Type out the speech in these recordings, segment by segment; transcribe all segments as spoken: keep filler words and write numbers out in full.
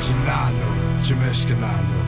Ginano, Jimeshkanano.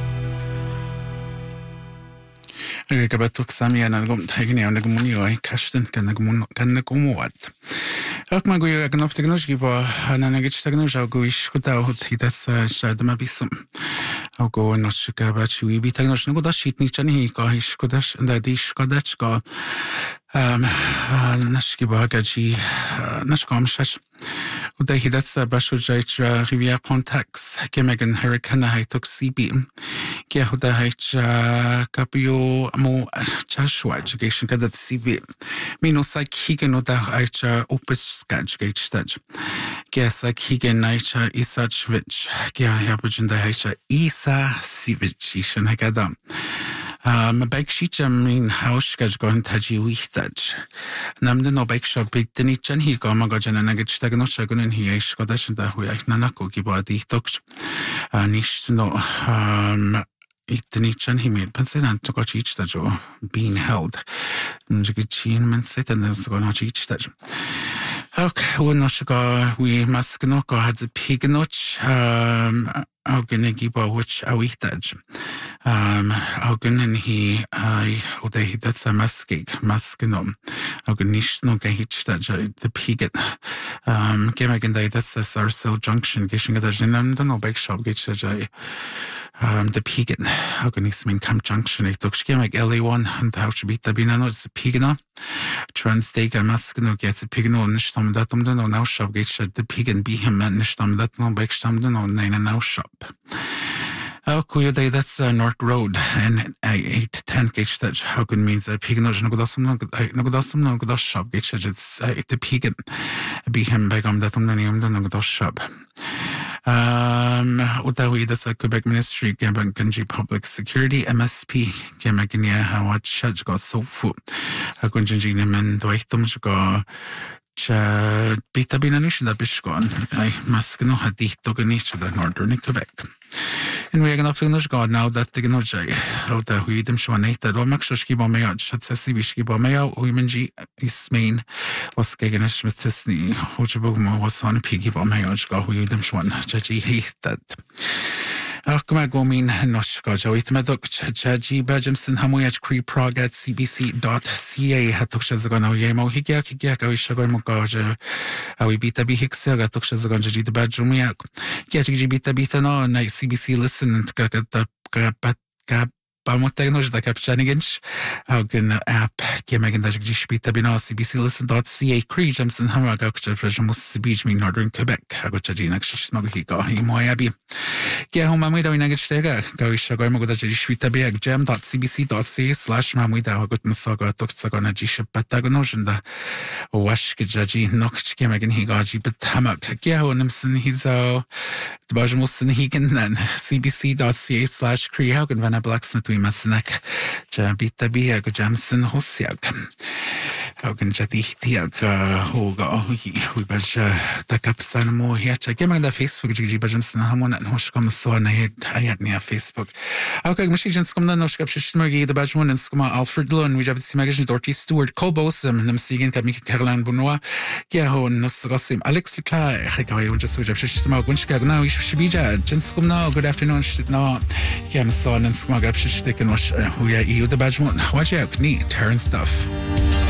Gabatuk Samia na gum taigni na gumuni oi kashten kan gumun kan gumuat. Ak magu yo agnop teknologi ba na na gich teknologi go ish kuta hot hitas shadma bisum. Ako no shika ba chui bi teknologi go da shitni chani ka ish kuta da dish kadach ka um nashki ba gaji nashkam shash. Uda hidas bashu jait Rivière Pontax kemegan hurricane haitok C B. Ke huda hait kapio mo chashwa education kada C B. Mino sai kigen uda hait opus skaj gate staj. Ke sai kigen hait isachvich. Ke habujin da hait Isa Sivich ishan hagada. Um, bike sheet I mean house gaj going taji wichtad. Namde no bike shop big denichan he go magajan and I get stagno shagun and he ish godash and the hui nanako gibadi toks. Nish no um Itanichan he made pensin and took a each that jo being held. Njigichin man sit and there's gonna each that. Okay, when no sugar we must no go had the pig notch um Augenegi which a wichtad. Um, Augen and he, I, or they, that's a maskig, maskinum. Augen nish no gahich that the piget. Um, came again, that's a Sarcel Junction, gishing at a genum, no bake shop, gitch um, the piget. Augen is mean Camp Junction, it took scheme like L A one, and how should be the binano, it's a pigano. Transdega maskino gets a pigno, nishtam datum, no now shop, gitch the pig and be him, and nishtam that no bake stam, no nine and now shop. Oh, Kuyode, that's uh, North Road, and I eight ten gauge that Hogan means a pig no godasum no godasum no godas shop gauge it's the pig be him begum that um name no godas shop. Um, Utawi, that's a Quebec Ministry, Gambanganji Public Security, M S P, Gamagania, how what shudge got so full. Hagunjin and Dwaitum go. Cha bita binanish da bishgon I maskno hadith toganish da northern Quebec. And we are going to finish God now that the Gnojay out the Huidum Shwanate, the Romakshki Bomea, Shatsasi Bishki Bomea, Uimanji is main was Gaganish with Tisney, Hojabugmo was on a piggy Bomea, Huidum Shwan, Jaji hate that. Akma Gomin Noshka Joit Medok Jaji Bajamson Hamuyach Cree Prague at C B C dot C A Hatukshazagono Yemo Higiak Higiak Awishagomokaja Awibita Bihixaga Tukshazagonji the Bajumiak Kiachi Bita Bitano and C B C listen and Kakata Gap Bamotegnos the Capchaniginch Augen app Kiamagan Dajishbita Bino C B C listen dot C A Cree Jamson Hamaga Prejamus Beach mean Northern Quebec Agojajin Smoghigo Himoyabi. Yeah, home mamida we nugget stega. Go shago mo godaji shwita bag jam dot c b c dot c a slash mamida hagutn saga toksagona jisha patagonojenda. Wash gaji nokchke magan higaji betamak. Yeah, nimsen hizo the bajmusin higan then c b c dot c a slash crehagen vana blacksmith we masnak jabita bia go jamson hosiak. Haugen jadichtiak hoga we baja takapsan mo here. Check him on the Facebook jiji bajamson hamon and hoshkom so I had I had near Facebook. Okay, machine skum na noshkap shishmagi the bajmon and skuma Alfred Lund we have the magazine Dorothy Stewart Colbosum and Sigan Kamika Caroline Bunoa Gaho Nosgasim Alex Leclerc Hikayo just which shishma Winchka now Shibija Jenskum now good afternoon no Yam son and Smog up Shishtik and Wash who ya you the bajmon watch out neat turn stuff.